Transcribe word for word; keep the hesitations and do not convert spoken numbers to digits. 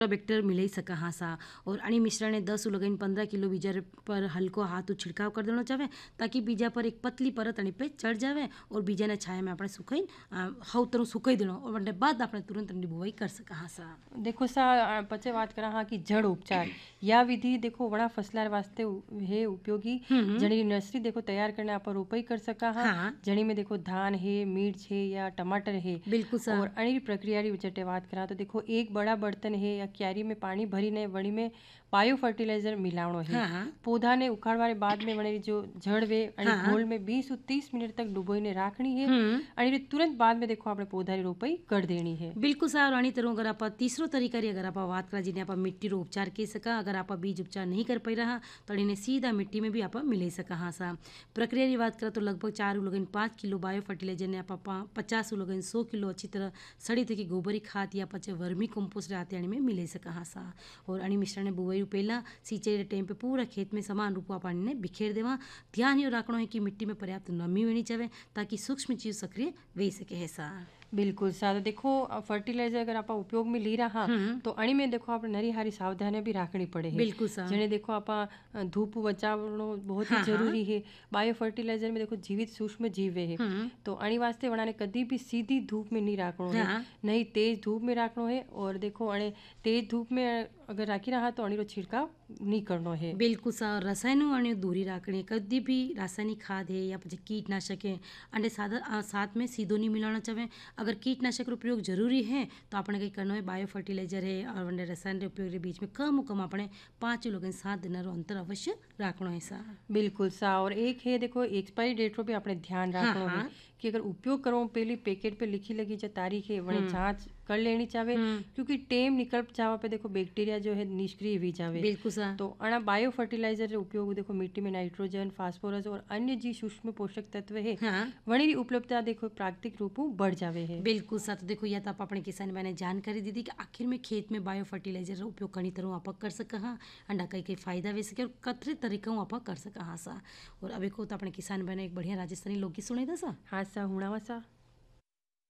बेक्टर मिले सका हाँ सा। और अणी मिश्रण ने दस लगन पंद्रह किलो बीजा पर हल्को हाथ छिड़काव कर देना चाहे ताकि बीजा पर एक पतली परत अणी पे चढ़ जाए और बीजा ने छाया में अपने सुखाई हव तरह सुखाई देना और वनने बाद अपने तुरंत अणी बुवाई कर सका हाँ सा। देखो सा पचे बात करा हाँ कि जड़ उपचार या विधि देखो वड़ा फसलार वास्ते है उपयोगी। जड़ी नर्सरी देखो तैयार करने आप रोपाई कर सका हाँ, हाँ। जड़ी में देखो धान है, मिर्च है या टमाटर है बिल्कुल सा। और अणी प्रक्रिया री वजह बात करा तो देखो एक बड़ा बर्तन है या क्यारी में पानी भरी ने वणी में बायो फर्टिलाइजर मिलावणो है। हाँ, हाँ। पौधा ने उखाड़वाने बाद में वणी जो जड़ वे अणी हाँ, घोल में बीस से तीस मिनट तक डुबोईने राखनी है अणी तुरंत बाद में देखो आपणे पौधा री रोपाई कर देनी है। बिल्कुल सा। और अणी तरह अगर आप तीसरो तरीका री अगर आप बात करा जिन्हें आप मिट्टी रो उपचार कर सका अगर आप बीज उपचार नहीं कर पाई रहा तो अणी सीधा मिट्टी में भी आप मिले सका हाँ सा। प्रक्रिया की बात करा तो लगभग चार लगन पाँच किलो बायो फर्टिलाइजर ने आप पचास लगन सौ किलो अच्छी तरह सड़ी थकी गोबरी खाद या पचे वर्मी कंपोस्ट आते अणी में मिले सका हाँ सा। और अणी मिश्रण ने बुवाई पहला सिंचाई टाइम पे पूरा खेत में समान रूप पानी ने बिखेर देवा। ध्यान ये रखना है कि मिट्टी में पर्याप्त नमी होनी चाहिए ताकि सूक्ष्म जीव सक्रिय वे सके है सा। बिल्कुल सा। देखो फर्टिलाइजर अगर आप उपयोग में ली रहा तो अणी में देखो आप नरी हारी सावधानी भी राखनी पड़े है। बिल्कुल सा। जने देखो आप धूप बचावनो बहुत ही हाँ, जरूरी है। बायो फर्टिलाइजर में देखो जीवित सूक्ष्म जीव है तो अणी वास्ते वणाने कदी भी सीधी धूप में नहीं राखनो है। हाँ। नहीं तेज धूप में राखनो है और देखो अणे तेज धूप में अगर राखी रहा तो अणी रो छिड़काव नहीं करनो है। बिल्कुल सा। रसायनों अणे दूरी राखनी कदी भी रासायनिक खाद है या પછી कीटनाशक है अने सादा साथ में सीधो नहीं मिलाना चाहिए। अगर कीटनाशक का उपयोग जरूरी है तो आपने कहीं करना है बायो फर्टिलाइजर है और वनडे रसायन के उपयोग के बीच में कम कम अपने पाँच लोग सात दिन अंतर अवश्य रखना है सा। बिल्कुल सा। और एक है देखो एक्सपायरी डेट रो भी अपने ध्यान रखना हाँ, है कि अगर उपयोग करो पहली पैकेट पे लिखी लगी जो तारीख है वही जांच कर लेनी चाहिए क्योंकि टेम निकल जावा पे देखो बैक्टीरिया जो है निष्क्रिय भी जावे। बिल्कुल सा। तो अणा बायो फर्टिलाइजर उपयोग देखो मिट्टी में नाइट्रोजन फास्फोरस और अन्य जी सूक्ष्म पोषक तत्व है हाँ। वणी री उपलब्धता देखो प्राकृतिक रूप बढ़ जावे है। बिल्कुल सा। तो देखो यह तो आप अपने किसान मैंने जानकारी दी थी कि आखिर में खेत में बायो फर्टिलाइजर उपयोग कई तरह आप कर सका हाँ अंडा कई कई फायदा वे सके और कतरे तरीका आप कर सका हाँ सा। और अभी को तो अपने किसान बहने एक बढ़िया राजस्थानी लोकगीत सुनाई था सा। हाँ सा हुणावा सा।